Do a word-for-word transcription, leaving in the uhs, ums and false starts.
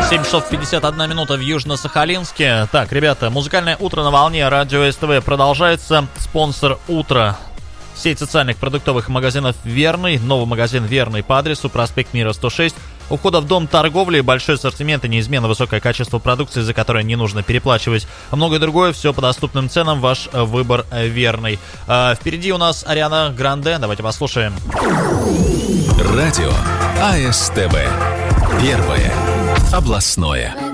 семь часов пятьдесят одна минута в Южно-Сахалинске. Так, ребята, музыкальное утро на волне радио СТВ продолжается. Спонсор утра — сеть социальных продуктовых магазинов «Верный». Новый магазин «Верный» по адресу проспект Мира, сто шесть. У входа в дом торговли большой ассортимент и неизменно высокое качество продукции, за которое не нужно переплачивать. А многое другое, все по доступным ценам. Ваш выбор «Верный». А впереди у нас Ариана Гранде. Давайте послушаем. Радио АСТВ. Первое областное.